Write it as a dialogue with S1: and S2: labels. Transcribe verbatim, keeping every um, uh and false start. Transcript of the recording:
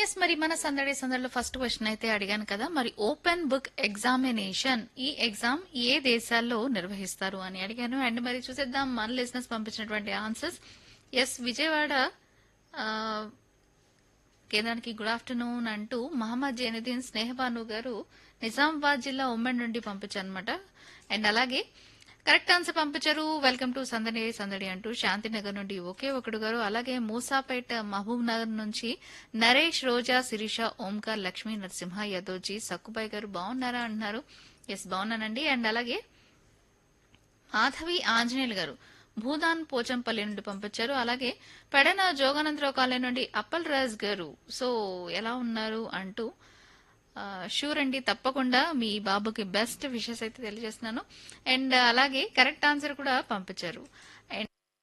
S1: Yes మరి మన సందడి సందడిలో ఫస్ట్ క్వశ్చన్ అయితే అడిగాను కదా మరి ఓపెన్ బుక్ ఎగ్జామినేషన్ ఈ ఎగ్జామ్ ఏ దేశాల్లో నిర్వహిస్తారు అని అడిగాను అండ్ మరి చూసేద్దాం మన లిసనర్స్ పంపించినటువంటి ఆన్సర్స్. ఎస్ విజయవాడ ఆ, కేంద్రానికి గుడ్ ఆఫ్టర్నూన్ అంటూ మహమ్మద్ జైనుద్దీన్ స్నేహబాను గారు నిజామాబాద్ జిల్లా ఉమ్మడి నుండి పంపించారు అనమాట. అండ్ అలాగే కరెక్ట్ ఆన్సర్ పంపించారు. వెల్కమ్ టు సందడి సందడి అంటూ శాంతినగర్ నుండి ఒకే ఒకడు గారు, అలాగే మూసాపేట మహబూబ్ నగర్ నుంచి నరేష్, రోజా, శిరీష, ఓంకార్, లక్ష్మీ నరసింహ, యదోజీ, సక్కుబాయ్ గారు బాగున్నారా అంటున్నారు. ఎస్ బాగున్నానండి. అండ్ అలాగే మాధవి ఆంజనేయులు గారు భూదాన్ పోచంపల్లి నుండి పంపించారు. అలాగే పెడన జోగానందరావు కాలనీ నుండి అప్పల్ రాజ్ గారు సో ఎలా ఉన్నారు అంటూ షూర్ అండి తప్పకుండా మీ బాబుకి బెస్ట్ విషెస్ అయితే తెలియజేస్తున్నాను. అండ్ అలాగే కరెక్ట్ ఆన్సర్ కూడా పంపించారు.